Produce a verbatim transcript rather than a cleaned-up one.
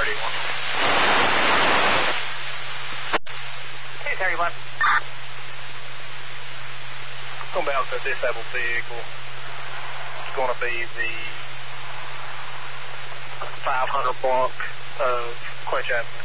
thirty-one. two thirty-one. Going to be out to a disabled vehicle. It's going to be the five hundred block of Quetch Avenue.